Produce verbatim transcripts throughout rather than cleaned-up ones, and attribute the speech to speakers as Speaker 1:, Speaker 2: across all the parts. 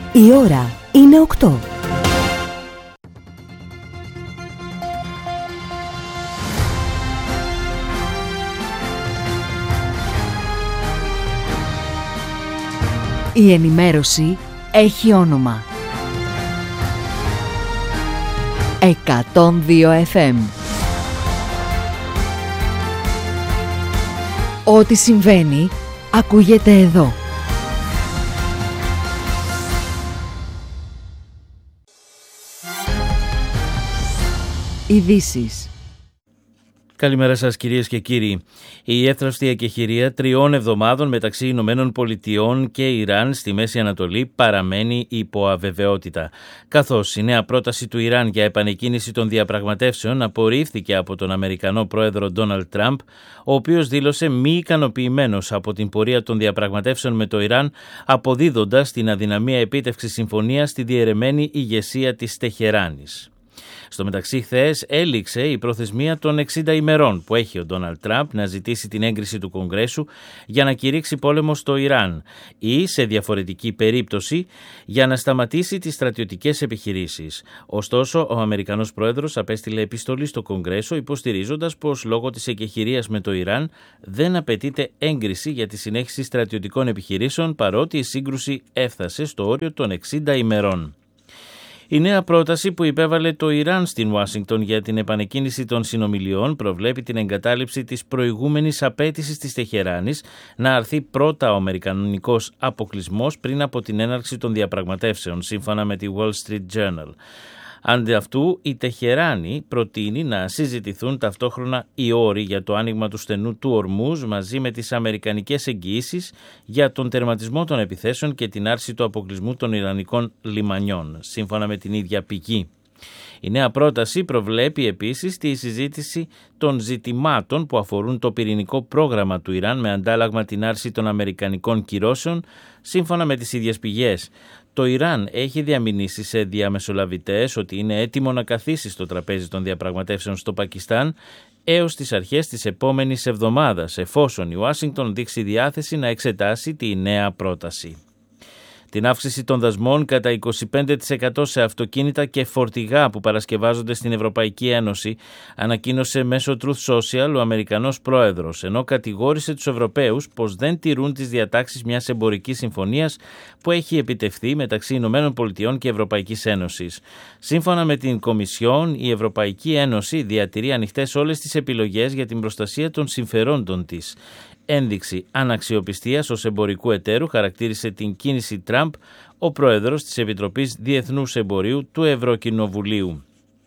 Speaker 1: Η ώρα είναι οκτώ. Η ενημέρωση έχει όνομα. εκατόν δύο εφ εμ. Ό,τι συμβαίνει, ακούγεται εδώ. Ειδήσεις.
Speaker 2: Καλημέρα σας κυρίες και κύριοι. Η εύθραυστη εκεχηρία τριών εβδομάδων μεταξύ Ηνωμένων Πολιτειών και Ιράν στη Μέση Ανατολή παραμένει υπό αβεβαιότητα. Καθώς η νέα πρόταση του Ιράν για επανεκκίνηση των διαπραγματεύσεων απορρίφθηκε από τον Αμερικανό πρόεδρο Ντόναλντ Τραμπ, ο οποίος δήλωσε μη ικανοποιημένος από την πορεία των διαπραγματεύσεων με το Ιράν, αποδίδοντας την αδυναμία επίτευξης συμφωνίας στη διαιρεμένη ηγεσία της Τεχεράνης. Στο μεταξύ, χθες έληξε η προθεσμία των εξήντα ημερών που έχει ο Ντόναλντ Τραμπ να ζητήσει την έγκριση του Κογκρέσου για να κηρύξει πόλεμο στο Ιράν ή, σε διαφορετική περίπτωση, για να σταματήσει τις στρατιωτικές επιχειρήσεις. Ωστόσο, ο Αμερικανός πρόεδρος απέστειλε επιστολή στο Κογκρέσο υποστηρίζοντας πως λόγω της εκεχηρίας με το Ιράν δεν απαιτείται έγκριση για τη συνέχιση στρατιωτικών επιχειρήσεων, παρότι η σύγκρουση έφτασε στο όριο των εξήντα ημερών. Η νέα πρόταση που υπέβαλε το Ιράν στην Ουάσιγκτον για την επανεκκίνηση των συνομιλιών προβλέπει την εγκατάλειψη της προηγούμενης απέτησης της Τεχεράνης να αρθεί πρώτα ο αμερικανικός αποκλεισμός πριν από την έναρξη των διαπραγματεύσεων, σύμφωνα με τη Wall Street Journal. Αντί αυτού, η Τεχεράνη προτείνει να συζητηθούν ταυτόχρονα οι όροι για το άνοιγμα του στενού του Ορμούζ μαζί με τις αμερικανικές εγγυήσεις για τον τερματισμό των επιθέσεων και την άρση του αποκλεισμού των Ιρανικών λιμανιών, σύμφωνα με την ίδια πηγή. Η νέα πρόταση προβλέπει επίσης τη συζήτηση των ζητημάτων που αφορούν το πυρηνικό πρόγραμμα του Ιράν με αντάλλαγμα την άρση των αμερικανικών κυρώσεων, σύμφωνα με τις ίδιες πηγές. Το Ιράν έχει διαμηνήσει σε διαμεσολαβητές ότι είναι έτοιμο να καθίσει στο τραπέζι των διαπραγματεύσεων στο Πακιστάν έως τις αρχές της επόμενης εβδομάδας, εφόσον η Ουάσιγκτον δείξει διάθεση να εξετάσει τη νέα πρόταση. Την αύξηση των δασμών κατά είκοσι πέντε τοις εκατό σε αυτοκίνητα και φορτηγά που παρασκευάζονται στην Ευρωπαϊκή Ένωση ανακοίνωσε μέσω Truth Social ο Αμερικανός πρόεδρος, ενώ κατηγόρησε τους Ευρωπαίους πως δεν τηρούν τις διατάξεις μιας εμπορικής συμφωνίας που έχει επιτευχθεί μεταξύ Ηνωμένων Πολιτειών και Ευρωπαϊκής Ένωσης. Σύμφωνα με την Κομισιόν, η Ευρωπαϊκή Ένωση διατηρεί ανοιχτές όλες τις επιλογές για την προστασία των συμφερόντων της. Ένδειξη αναξιοπιστίας ως εμπορικού εταίρου χαρακτήρισε την κίνηση Τραμπ ο πρόεδρος της Επιτροπής Διεθνούς Εμπορίου του Ευρωκοινοβουλίου.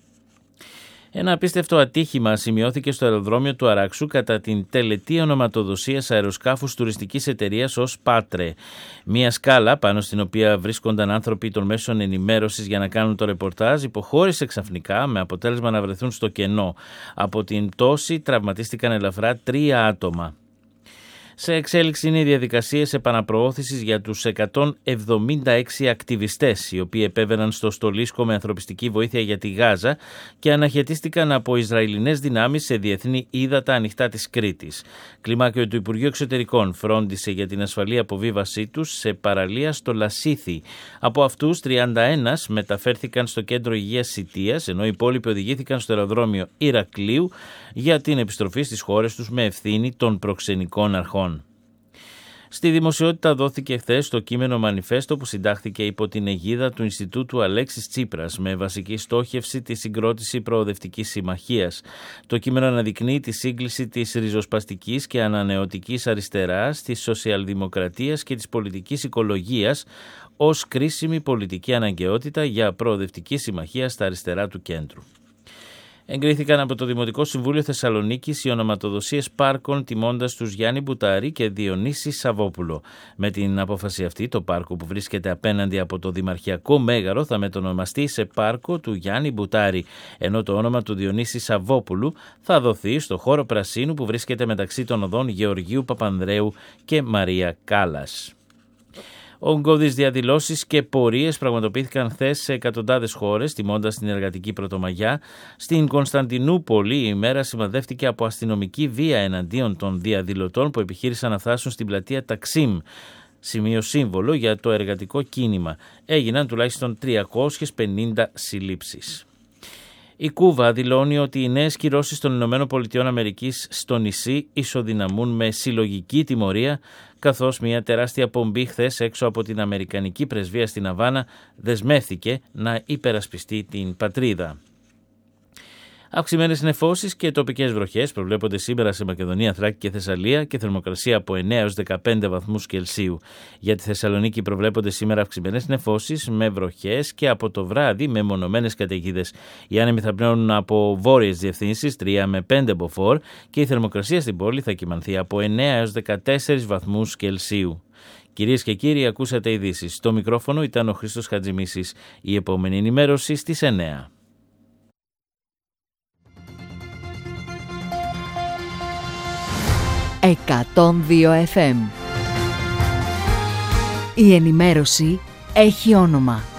Speaker 2: Ένα απίστευτο ατύχημα σημειώθηκε στο αεροδρόμιο του Αράξου κατά την τελετή ονοματοδοσίας αεροσκάφους τουριστικής εταιρείας ως Πάτρε. Μία σκάλα πάνω στην οποία βρίσκονταν άνθρωποι των μέσων ενημέρωσης για να κάνουν το ρεπορτάζ υποχώρησε ξαφνικά με αποτέλεσμα να βρεθούν στο κενό. Από την πτώση τραυματίστηκαν ελαφρά τρία άτομα. Σε εξέλιξη είναι οι διαδικασίες επαναπροώθησης για τους εκατόν εβδομήντα έξι ακτιβιστές, οι οποίοι επέβαιναν στο στολίσκο με ανθρωπιστική βοήθεια για τη Γάζα και αναχαιτίστηκαν από Ισραηλινές δυνάμεις σε διεθνή ύδατα ανοιχτά της Κρήτης. Κλιμάκιο του Υπουργείου Εξωτερικών φρόντισε για την ασφαλή αποβίβασή τους σε παραλία στο Λασίθι. Από αυτούς, τριάντα ένα μεταφέρθηκαν στο κέντρο υγείας Σιτίας, ενώ οι υπόλοιποι οδηγήθηκαν στο αεροδρόμιο Ηρακλείου για την επιστροφή στις χώρες τους με ευθύνη των προξενικών αρχών. Στη δημοσιότητα δόθηκε χθες το κείμενο μανιφέστο που συντάχθηκε υπό την αιγίδα του Ινστιτούτου Αλέξης Τσίπρας με βασική στόχευση τη συγκρότηση προοδευτικής συμμαχίας. Το κείμενο αναδεικνύει τη σύγκληση της ριζοσπαστικής και ανανεωτικής αριστεράς, της σοσιαλδημοκρατίας και της πολιτικής οικολογίας ως κρίσιμη πολιτική αναγκαιότητα για προοδευτική συμμαχία στα αριστερά του κέντρου. Εγκρίθηκαν από το Δημοτικό Συμβούλιο Θεσσαλονίκης οι ονοματοδοσίες πάρκων τιμώντας τους Γιάννη Μπουτάρη και Διονύση Σαββόπουλο. Με την απόφαση αυτή, το πάρκο που βρίσκεται απέναντι από το Δημαρχιακό Μέγαρο θα μετονομαστεί σε πάρκο του Γιάννη Μπουτάρη, ενώ το όνομα του Διονύση Σαββόπουλου θα δοθεί στο χώρο Πρασίνου που βρίσκεται μεταξύ των οδών Γεωργίου Παπανδρέου και Μαρία Κάλλας. Ογκώδεις διαδηλώσεις και πορείες πραγματοποιήθηκαν χθες σε εκατοντάδες χώρες, τιμώντας την εργατική πρωτομαγιά. Στην Κωνσταντινούπολη η ημέρα σημαδεύτηκε από αστυνομική βία εναντίον των διαδηλωτών που επιχείρησαν να φτάσουν στην πλατεία Ταξίμ. σημείο σύμβολο για το εργατικό κίνημα. Έγιναν τουλάχιστον τριακόσιες πενήντα συλλήψεις. Η Κούβα δηλώνει ότι οι νέες κυρώσεις των ΗΠΑ στο νησί ισοδυναμούν με συλλογική τιμωρία, καθώς μια τεράστια πομπή χθες έξω από την Αμερικανική πρεσβεία στην Αβάνα δεσμεύθηκε να υπερασπιστεί την πατρίδα. Αυξημένες νεφώσεις και τοπικές βροχές προβλέπονται σήμερα σε Μακεδονία, Θράκη και Θεσσαλία και θερμοκρασία από εννέα έως δεκαπέντε βαθμούς Κελσίου. Για τη Θεσσαλονίκη προβλέπονται σήμερα αυξημένες νεφώσεις με βροχές και από το βράδυ με μονομένες καταιγίδες. Οι άνεμοι θα πνέουν από βόρειες διευθύνσεις τρία με πέντε μποφόρ και η θερμοκρασία στην πόλη θα κυμανθεί από εννέα έως δεκατέσσερις βαθμούς Κελσίου. Κυρίες και κύριοι, ακούσατε ειδήσεις. Στο μικρόφωνο ήταν ο Χρήστος Χατζημίσης. Η επόμενη ενημέρωση στις εννέα.
Speaker 1: εκατόν δύο εφ εμ. Η ενημέρωση έχει όνομα.